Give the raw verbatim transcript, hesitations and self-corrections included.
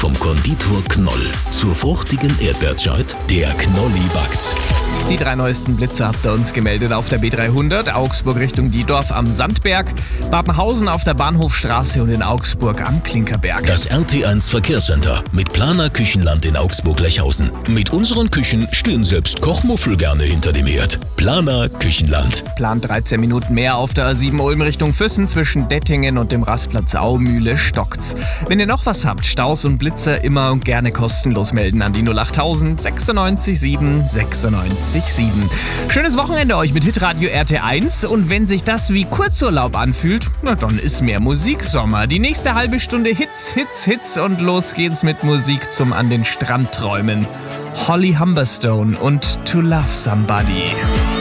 Vom Konditor Knoll zur fruchtigen Erdbeerzoid, der Knolli backt. Die drei neuesten Blitze habt ihr uns gemeldet auf der B dreihundert, Augsburg Richtung Diedorf am Sandberg, Babenhausen auf der Bahnhofstraße und in Augsburg am Klinkerberg. Das R T eins Verkehrscenter mit Planer Küchenland in Augsburg-Lechhausen. Mit unseren Küchen stehen selbst Kochmuffel gerne hinter dem Herd. Planer Küchenland. Plant dreizehn Minuten mehr auf der A sieben Ulm Richtung Füssen zwischen Dettingen und dem Rastplatz Aumühle stockt's. Wenn ihr noch was habt, Staus und Blitze immer und gerne kostenlos melden an die null achttausend sechsundneunzig sieben sechsundneunzig sieben. Schönes Wochenende euch mit Hitradio R T eins und wenn sich das wie Kurzurlaub anfühlt, na dann ist mehr Musik Sommer. Die nächste halbe Stunde Hits, Hits, Hits und los geht's mit Musik zum an den Strand träumen. Holly Humberstone und To Love Somebody.